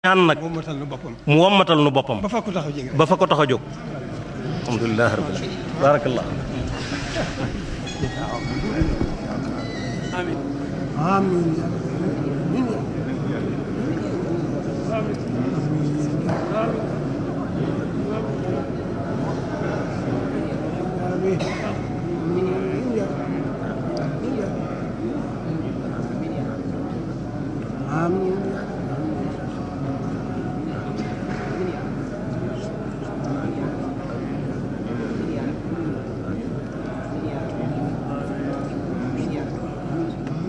ñaan nag mu wommatal nu boppam ba fa ko tax a jóg alhamdulilah rabbil alamin barakallah amin amin amin